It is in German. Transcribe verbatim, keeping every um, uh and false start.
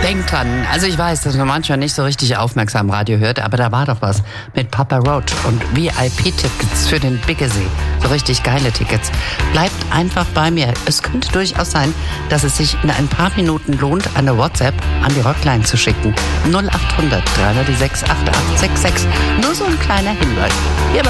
Denkt dran, also ich weiß, dass man manchmal nicht so richtig aufmerksam Radio hört, aber da war doch was mit Papa Roach und V I P-Tickets für den Biggesee. So richtig geile Tickets. Bleibt einfach bei mir. Es könnte durchaus sein, dass es sich in ein paar Minuten lohnt, eine WhatsApp an die Rockline zu schicken. null acht hundert, drei null sechs, acht acht sechs sechs. Nur so ein kleiner Hinweis. Hier